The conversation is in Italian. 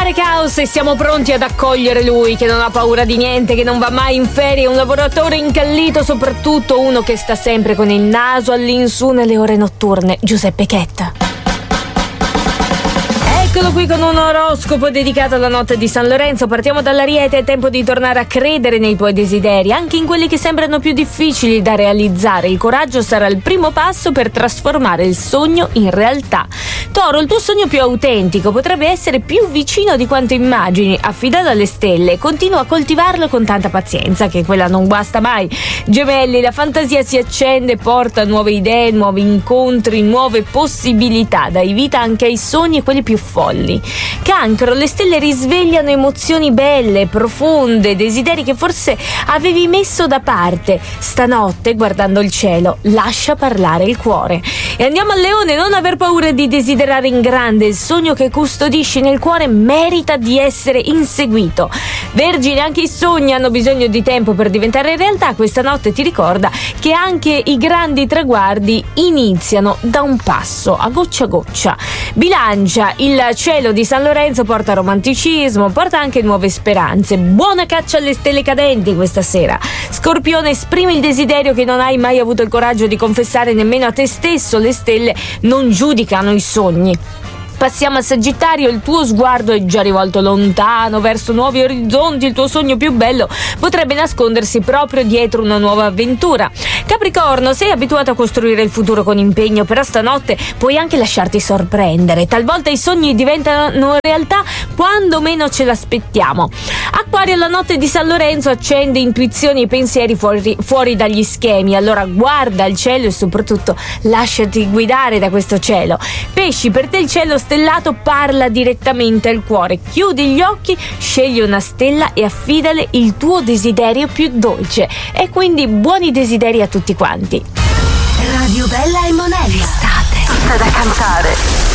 fare caos e siamo pronti ad accogliere lui che non ha paura di niente, che non va mai in ferie, un lavoratore incallito, soprattutto uno che sta sempre con il naso all'insù nelle ore notturne, Giuseppe Chetta. Eccolo qui con un oroscopo dedicato alla notte di San Lorenzo. Partiamo dall'Ariete, è tempo di tornare a credere nei tuoi desideri, anche in quelli che sembrano più difficili da realizzare. Il coraggio sarà il primo passo per trasformare il sogno in realtà. Toro, il tuo sogno più autentico potrebbe essere più vicino di quanto immagini. Affidalo alle stelle, continua a coltivarlo con tanta pazienza, che quella non guasta mai. Gemelli, la fantasia si accende, porta nuove idee, nuovi incontri, nuove possibilità. Dai vita anche ai sogni, quelli più forti. Cancro, le stelle risvegliano emozioni belle, profonde, desideri che forse avevi messo da parte. Stanotte, guardando il cielo, lascia parlare il cuore. E andiamo al Leone, non aver paura di desiderare in grande. Il sogno che custodisci nel cuore merita di essere inseguito. Vergine, anche i sogni hanno bisogno di tempo per diventare realtà. Questa notte ti ricorda che anche i grandi traguardi iniziano da un passo, a goccia. Bilancia, il cielo di San Lorenzo porta romanticismo, porta anche nuove speranze. Buona caccia alle stelle cadenti questa sera. Scorpione, esprimi il desiderio che non hai mai avuto il coraggio di confessare nemmeno a te stesso. Le stelle non giudicano i sogni. Passiamo al Sagittario, il tuo sguardo è già rivolto lontano, verso nuovi orizzonti. Il tuo sogno più bello potrebbe nascondersi proprio dietro una nuova avventura. Capricorno, sei abituato a costruire il futuro con impegno, però stanotte puoi anche lasciarti sorprendere. Talvolta i sogni diventano realtà quando meno ce l'aspettiamo. Acquario, la notte di San Lorenzo accende intuizioni e pensieri fuori dagli schemi. Allora guarda il cielo e soprattutto lasciati guidare da questo cielo. Pesci, per te il cielo stellato parla direttamente al cuore. Chiudi gli occhi, scegli una stella e affidale il tuo desiderio più dolce. E quindi buoni desideri a tutti quanti. Radio Bella e Monella. Estate. Tutta da cantare.